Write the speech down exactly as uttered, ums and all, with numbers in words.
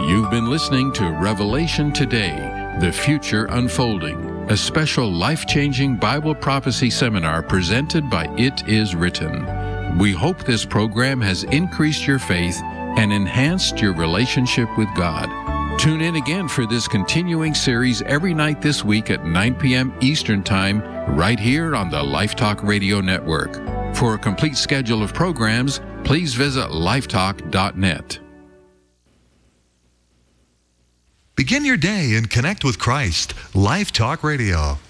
You've been listening to Revelation Today, The Future Unfolding, a special life-changing Bible prophecy seminar presented by It Is Written. We hope this program has increased your faith and enhanced your relationship with God. Tune in again for this continuing series every night this week at nine p.m. Eastern Time, right here on the Life Talk Radio Network. For a complete schedule of programs, please visit lifetalk dot net. Begin your day and connect with Christ. Life Talk Radio.